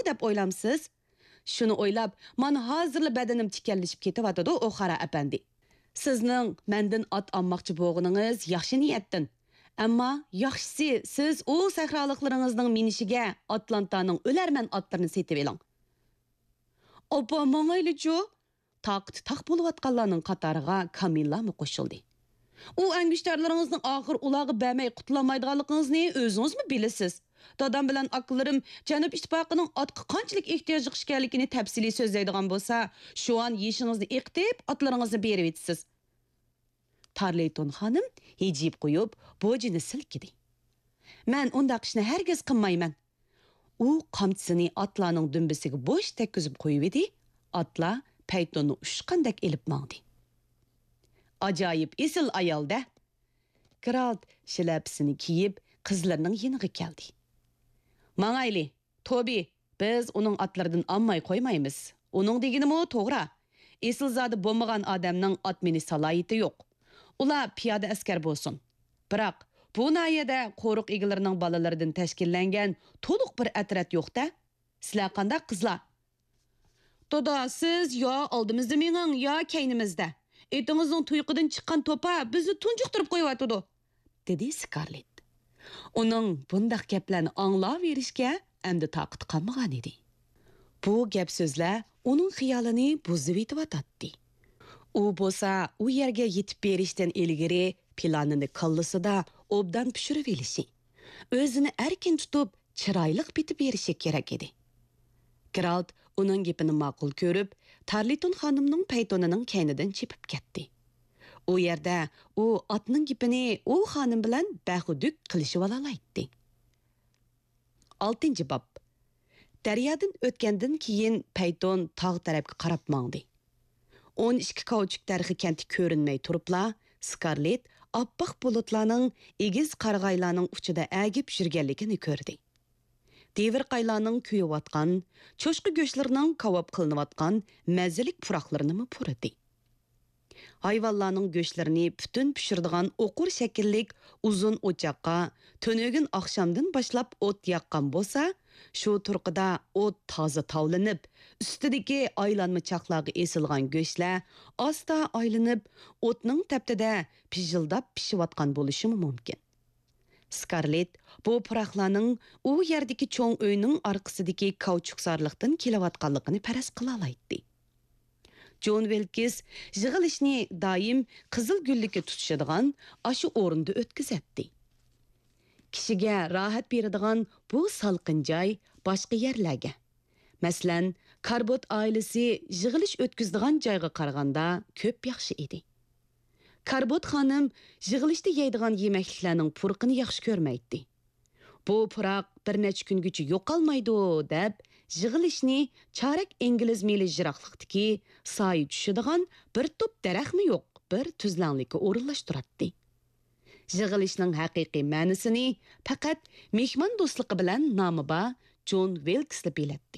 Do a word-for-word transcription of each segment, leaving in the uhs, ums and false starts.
deb o'ylamsiz? Shuni o'ylab, mana hozirli badanim tikanlashib ketyapti o Xara apandi. Sizning mendan ot olmoqchi bo'lganingiz yaxshi niyatdan. Ammo yaxshisi siz u sahroliklarыңызның minishiga Atlantaning o'larman otlarini setib eling. Opa mangaylichu taqt taq bo'layotganlarning qatoriga Kamilla qo'shildi. U angishtarlaringizning oxir ularga bermay qutulamaydiganligingizni o'zingizmi bilasiz? Dadam bilan aqllarim Janub ittifoqining otqa qanchalik ehtiyoj qilishganligini tafsiliy so'zlaydigan bo'lsa, shu an yeshingizni iqtib otlaringizni berib etasiz. Tarleyton xonim hijib qo'yib, bo'jini silkidi. Men undaq ishni hargiz qilmayman. U qamchisini otlarning dumbisiga bo'sh tekkizib qo'yib edi. Otlar Paytonni ushqandek elib mangdi. Ajoyib esil ayolda. Geralt shilapsini kiyib qizlarning yeniga keldi. Mangayli, Tobi, biz uning atlaridan olmay qo'ymaymiz. Uning deganimi to'g'ri. Esilzodi bo'lmagan odamning ot mini salohiyati yo'q. Ular piyoda askar bo'lsin. Biroq bu nayada qo'riq egalarining bolalaridan tashkillangan to'liq bir atrat yo'q-da. Sizlar qanday qizlar? Toda siz yo oldimizda mening yo keynimizda. Etingizning tuyqidan chiqqan to'pa bizni tunjuqtirib qo'yatdi, dedi Scarlett. Uning bundaq gaplarni anglab verishga endi taqat qolmagan edi. Bu gap so'zlar uning xiyolini buzib etib U bo'lsa u yerga yetib berishdan ilgari planini qallasida obdan pishirib elishi, o'zini erkin tutib chiroyli bitib berishi kerak edi. Geralt uning gapini ma'qul ko'rib, Tarleyton xonimning paytonining kaynidan chepib ketdi. U yerda u otning gapini u xonim bilan bahuduk qilishib olalaydi. oltinchi bob. Daryodan o'tgandan keyin Payton tog' tarafga qarab mangdi. o'n ikki kauchuk tarixi kenti ko'rinmay turibla, Scarlett oppoq bulutlarning egiz qarg'aylarning uchida agib yurganligini ko'rdi. Devir qaylarning kuyayotgan, cho'shqi go'shtlarning kavob qilinayotgan mazalik puroqlarini puridi. Hayvonlarning go'shtlarini butun pishiradigan o'qur shakllik uzun o'choqqa to'nogin oqshomdan boshlab o't yoqqan bo'lsa, shu turqida o't toza tavlanib, ustidagi aylanma chaqlarga esilgan go'shtlar asta aylanib, o'tning taptida pijildab pishiyotgan bo'lishi mumkin. Scarlett bu puroqlarning u yerdagi cho'ng uyning orqasidagi kauchuksarlikdan kelayotganligini faraz qila oladi. John Wilkes yig'ilishni doim qizil gullikka tutishadigan ashu o'rinda o'tkazadi. Kishiga rohat beradigan bu salqin joy boshqa yerlarga, masalan, Karbot oilasi yig'ilish o'tkazadigan joyga qaraganda ko'p yaxshi edi. Karbot xonim yig'ilishda yeydigan yemekliklarning purqini yaxshi ko'rmaydi. Bu puroq bir necha kungacha yo'qolmaydi deb yig'ilishni chorak ingliz mili jiroqliqdagi soy tushadigan bir to'p daraxtmi yo'q, bir tuzlanlikka o'rinlashtiradi. Yig'ilishning haqiqiy ma'nosini faqat mehmon do'stligi bilan nomi bor John Wilkes biladi.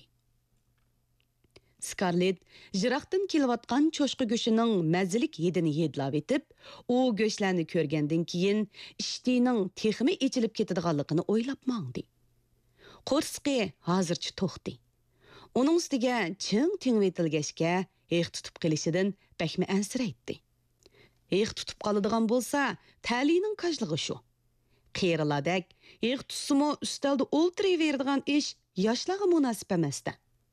Scarlett jiroqdan kelayotgan cho'shqi go'shining mazalik hidini hidlab etib, u go'shlarni ko'rgandan keyin ishtining texmi ichilib ketadiganligini o'ylab mangdi. Qo'rsqi hozircha to'xdi. Uning ustiga ching tingvetilgashga eq tutib qilishidan bakmi ansiraydi. Eq tutib qoladigan bo'lsa, ta'lining kajligi shu. Qiyriladak eq tutsimi ustalda o'ltiraveradigan ish yoshlarga munosib emasda.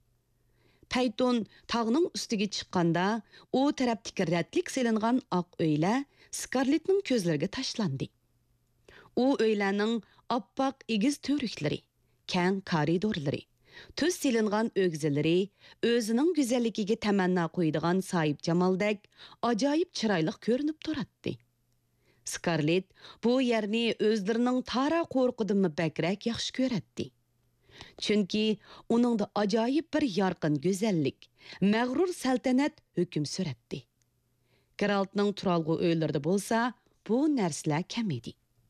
Payton tog'ning ustiga chiqqanda, u tarafdagi ratlik selingan oq uylar Scarlettning ko'zlariga tashlandi. U uylarning oppoq egiz to'riklari, keng koridorlari, tuz selingan o'gzilari, o'zining go'zalligiga tamanno qo'yadigan soyib jamaldek ajoyib chiroyli ko'rinib turadi. Scarlett bu yerni o'zlarining tara qo'rqidan bakrak yaxshi ko'radi. Chunki uningda ajoyib bir yorqin go'zallik, mag'rur saltanat hukm suratdi. Geraltning turalg'u o'ylarida bo'lsa, bu narsalar kam edi.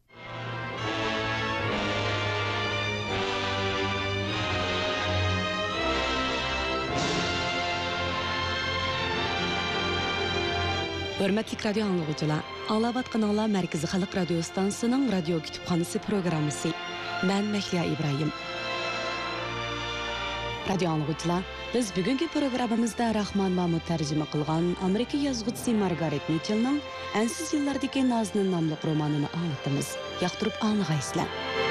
Hörmətli radio anlıqçılar, Ağlavatqanlar Mərkəzi Xalq Radio Stansiyasının radio kütüpxanası proqramısı. Mən Məhliya İbrahim. Radio anlıqçılar, biz bugünkü programımızda Rahman Mahmud tərcümə qılğan Amerika yazğıcısı Margaret Mitchell'ның Ensiz yıllardaki Nazının namlıq romanını anlatımız. Yaqtırıp anlayırsınızlar.